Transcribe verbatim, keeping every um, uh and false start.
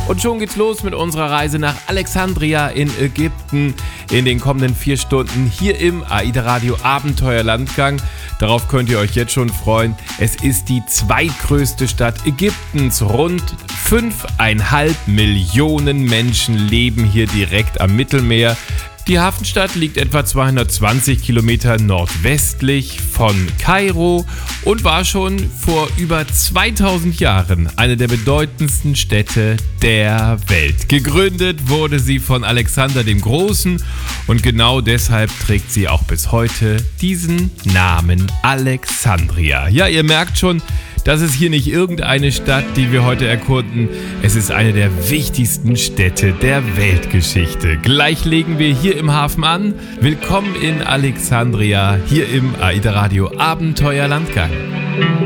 Und schon geht's los mit unserer Reise nach Alexandria in Ägypten in den kommenden vier Stunden hier im AIDA Radio Abenteuerlandgang. Darauf könnt ihr euch jetzt schon freuen. Es ist die zweitgrößte Stadt Ägyptens. Rund fünfeinhalb Millionen Menschen leben hier direkt am Mittelmeer. Die Hafenstadt liegt etwa zweihundertzwanzig Kilometer nordwestlich von Kairo und war schon vor über zweitausend Jahren eine der bedeutendsten Städte der Welt. Gegründet wurde sie von Alexander dem Großen und genau deshalb trägt sie auch bis heute diesen Namen Alexandria. Ja, ihr merkt schon, das ist hier nicht irgendeine Stadt, die wir heute erkunden. Es ist eine der wichtigsten Städte der Weltgeschichte. Gleich legen wir hier im Hafen an. Willkommen in Alexandria, hier im AIDA Radio Abenteuerlandgang.